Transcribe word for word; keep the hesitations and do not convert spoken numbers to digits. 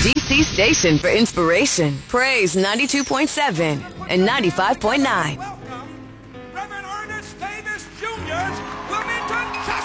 D C station for inspiration. Praise ninety-two point seven and ninety-five point nine. Welcome, Reverend Ernest Davis Junior's Wilmington Chapel.